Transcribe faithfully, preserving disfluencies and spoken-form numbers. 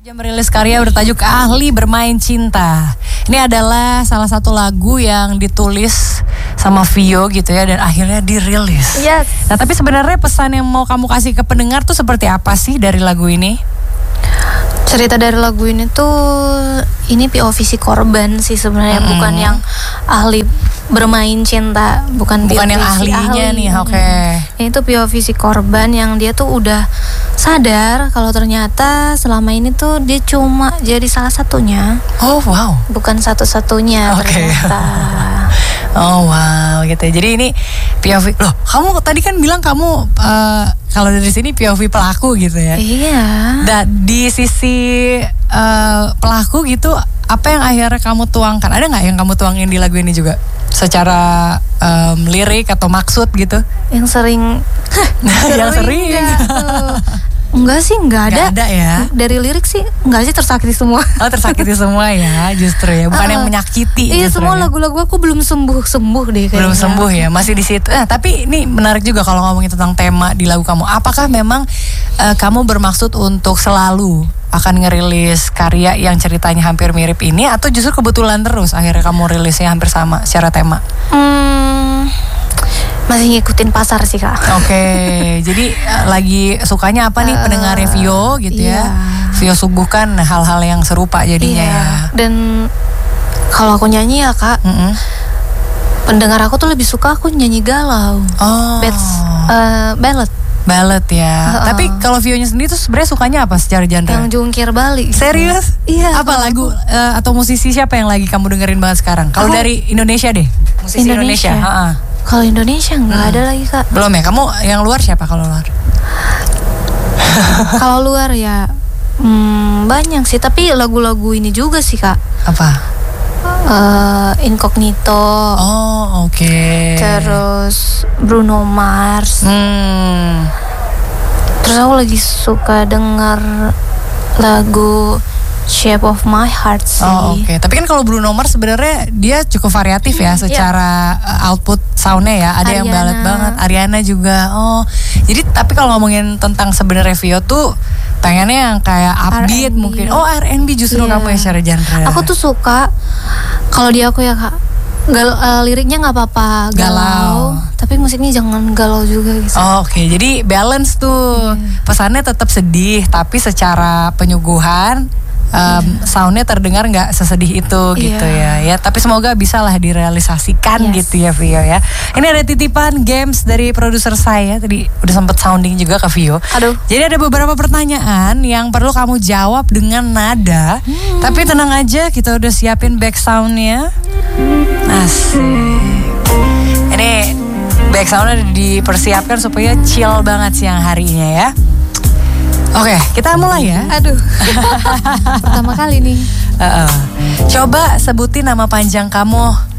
Saja merilis karya bertajuk Ahli Bermain Cinta. Ini adalah salah satu lagu yang ditulis sama Vio gitu ya, dan akhirnya dirilis. Yes. Nah, tapi sebenarnya pesan yang mau kamu kasih ke pendengar tuh seperti apa sih dari lagu ini? Cerita dari lagu ini tuh, ini P O V si korban sih sebenarnya, mm-hmm. bukan yang ahli bermain cinta, bukan bukan yang ahli ahlinya ahli. nih, oke. Okay. Ini tuh P O V si korban yang dia tuh udah sadar kalau ternyata selama ini tuh dia cuma jadi salah satunya. Oh wow. Bukan satu-satunya okay. ternyata. Oh wow gitu ya. Jadi ini P O V. Loh, kamu tadi kan bilang kamu uh, kalau dari sini P O V pelaku gitu ya. Iya. Dan di sisi uh, pelaku gitu, apa yang akhirnya kamu tuangkan? Ada nggak yang kamu tuangin di lagu ini juga? Secara um, lirik atau maksud gitu? Yang sering. Yang sering. Enggak sih, enggak ada. Enggak ada ya. Dari lirik sih enggak sih, tersakiti semua. Oh, tersakiti semua ya, justru ya, bukan uh, yang menyakiti. Iya, semua ya. Lagu-lagu aku belum sembuh-sembuh deh kayaknya. Belum sembuh ya, masih di situ. Nah, tapi ini menarik juga kalau ngomongin tentang tema di lagu kamu. Apakah memang uh, kamu bermaksud untuk selalu akan ngerilis karya yang ceritanya hampir mirip ini, atau justru kebetulan terus akhirnya kamu rilisnya hampir sama secara tema? Hmm... Masih ngikutin pasar sih, Kak. Oke, okay. Jadi uh, lagi sukanya apa nih uh, pendengarnya Vio gitu iya. ya? Vio suguhkan hal-hal yang serupa jadinya iya. ya. Dan kalau aku nyanyi ya, Kak, mm-hmm. pendengar aku tuh lebih suka aku nyanyi galau. Oh. Bets, uh, ballad. Ballad ya. Uh-uh. Tapi kalau Vionya sendiri tuh sebenarnya sukanya apa secara genre? Yang jungkir balik. Serius? Iya. Apa lagu uh, atau musisi siapa yang lagi kamu dengerin banget sekarang? Kalau dari Indonesia deh. Musisi Indonesia. Indonesia. Kalau Indonesia nggak hmm. ada lagi, Kak. Belum ya? Kamu yang luar siapa kalau luar? Kalau luar ya hmm, banyak sih. Tapi lagu-lagu ini juga sih, Kak. Apa? Uh, Incognito. Oh oke. Okay. Terus Bruno Mars. Hmm. Terus aku lagi suka denger lagu Shape of My Heart sih. Oh oke. Okay. Tapi kan kalau Bruno Mars sebenarnya dia cukup variatif ya secara yeah. output soundnya ya. Ada Ariana. Yang ballad banget. Ariana juga. Oh. Jadi tapi kalau ngomongin tentang sebenarnya Vio tuh pengennya yang kayak upbeat R and B. Mungkin. Oh R and B justru yeah. kamu ya secara genre. Aku tuh suka kalau di aku ya, Kak. Gal, uh, liriknya nggak apa-apa galau, galau, tapi musiknya jangan galau juga gitu. Oh, oke, okay. Jadi balance tuh. Yeah. Pesannya tetap sedih, tapi secara penyuguhan Um, yeah. soundnya terdengar nggak sesedih itu gitu yeah. ya ya tapi semoga bisa lah direalisasikan yes. gitu ya Vio ya. Ini ada titipan games dari produser saya, tadi udah sempet sounding juga ke Vio. Aduh. Jadi ada beberapa pertanyaan yang perlu kamu jawab dengan nada, hmm. tapi tenang aja, kita udah siapin back soundnya. Asik. Ini back soundnya dipersiapkan supaya chill banget siang harinya ya. Oke, kita mulai ya. Aduh, pertama kali nih. Uh-uh. Coba sebutin nama panjang kamu.